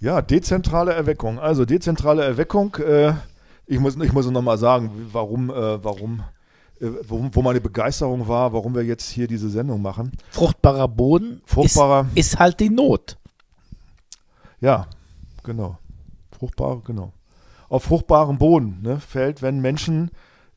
Ja, dezentrale Erweckung. Also dezentrale Erweckung, ich muss nochmal sagen, wo meine Begeisterung war, warum wir jetzt hier diese Sendung machen. Fruchtbarer Boden ist halt die Not. Ja, genau. Genau. Auf fruchtbarem Boden, ne, fällt, wenn Menschen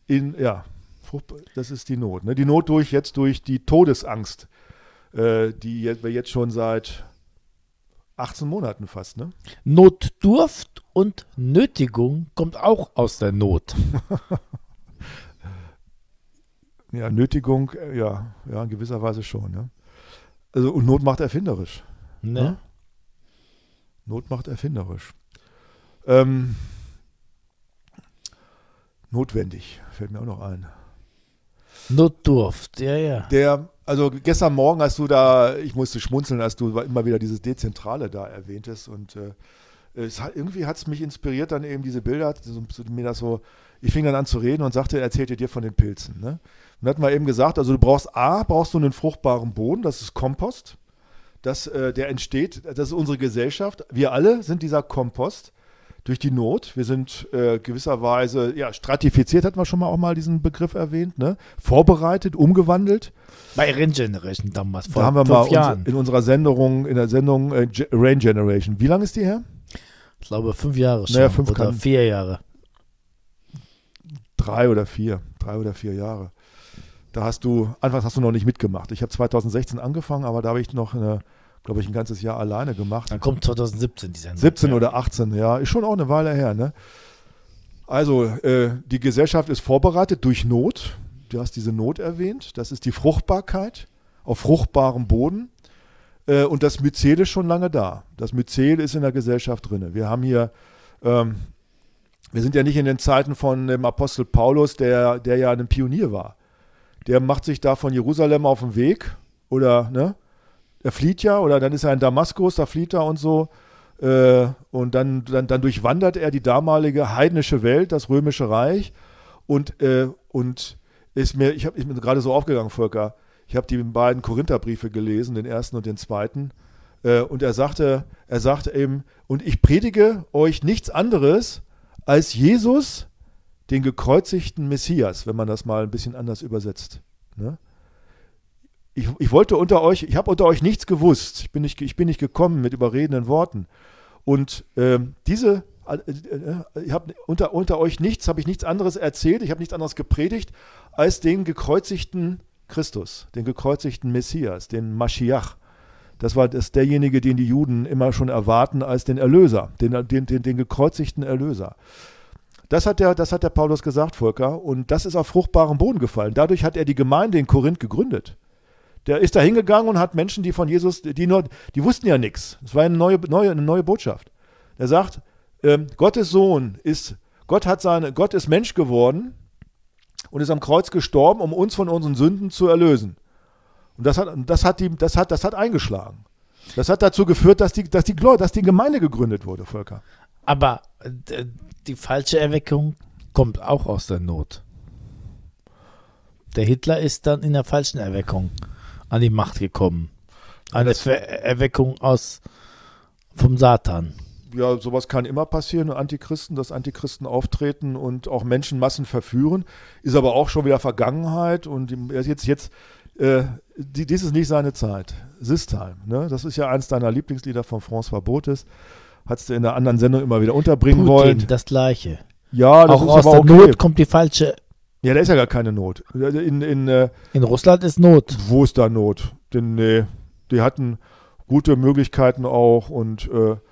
das ist die Not. Ne? Die Not durch die Todesangst, die wir jetzt schon seit 18 Monaten fast, ne? Notdurft und Nötigung kommt auch aus der Not. Ja, Nötigung, ja, in gewisser Weise schon, ja. Also, und Not macht erfinderisch. Ne? Not macht erfinderisch. Notwendig, fällt mir auch noch ein. Notdurft, ja. Also gestern Morgen ich musste schmunzeln, als du immer wieder dieses Dezentrale da erwähntest und irgendwie hat es mich inspiriert, dann eben diese Bilder, ich fing dann an zu reden und erzählte dir von den Pilzen, ne? Und dann hat man eben gesagt, also du brauchst einen fruchtbaren Boden, das ist Kompost, der entsteht, das ist unsere Gesellschaft, wir alle sind dieser Kompost durch die Not, wir sind gewisserweise, stratifiziert, hat man schon mal diesen Begriff erwähnt, ne? Vorbereitet, umgewandelt. Bei Rain Generation damals, vor 5 Jahren. In der Sendung Rain Generation. Wie lange ist die her? Ich glaube 5 Jahre schon, naja, oder 4 Jahre. 3 oder 4 Jahre. Anfangs hast du noch nicht mitgemacht. Ich habe 2016 angefangen, aber da habe ich noch glaube ich, ein ganzes Jahr alleine gemacht. Dann kommt 2017 die Sendung. 17 oder 18, ja. Ist schon auch eine Weile her, ne? Also, die Gesellschaft ist vorbereitet durch Not. Du hast diese Not erwähnt. Das ist die Fruchtbarkeit auf fruchtbarem Boden. Und das Myzel ist schon lange da. Das Myzel ist in der Gesellschaft drin. Wir haben hier, wir sind ja nicht in den Zeiten von dem Apostel Paulus, der ja ein Pionier war. Der macht sich da von Jerusalem auf den Weg oder, ne? Er flieht ja, oder dann ist er in Damaskus, da flieht er und so. Und dann durchwandert er die damalige heidnische Welt, das Römische Reich. Und ist mir gerade so aufgegangen, Volker. Ich habe die beiden Korintherbriefe gelesen, den ersten und den zweiten. Und er sagte eben, und ich predige euch nichts anderes als Jesus, den gekreuzigten Messias, wenn man das mal ein bisschen anders übersetzt. Ne? Ich habe unter euch nichts gewusst. Ich bin nicht gekommen mit überredenden Worten. Und unter euch habe ich nichts anderes erzählt, ich habe nichts anderes gepredigt, als den gekreuzigten Christus, den gekreuzigten Messias, den Maschiach. Das ist derjenige, den die Juden immer schon erwarten als den Erlöser, den gekreuzigten Erlöser. Das hat der Paulus gesagt, Volker, und das ist auf fruchtbarem Boden gefallen. Dadurch hat er die Gemeinde in Korinth gegründet. Der ist da hingegangen und hat Menschen, die von Jesus, die wussten ja nichts. Es war eine neue Botschaft. Er sagt, Gottes Sohn Gott ist Mensch geworden und ist am Kreuz gestorben, um uns von unseren Sünden zu erlösen. Und das hat eingeschlagen. Das hat dazu geführt, dass die Gemeinde gegründet wurde, Volker. Aber die falsche Erweckung kommt auch aus der Not. Der Hitler ist dann in der falschen Erweckung an die Macht gekommen. Eine Erweckung vom Satan. Ja, sowas kann immer passieren, dass Antichristen auftreten und auch Menschenmassen verführen, ist aber auch schon wieder Vergangenheit und dies ist nicht seine Zeit. This time, ne? Das ist ja eins deiner Lieblingslieder von François Botes, hast du in einer anderen Sendung immer wieder unterbringen wollen. Das Gleiche. Ja, das auch ist aus aber der okay. Not kommt die falsche. Ja, da ist ja gar keine Not. In Russland ist Not. Wo ist da Not? Denn die hatten gute Möglichkeiten auch und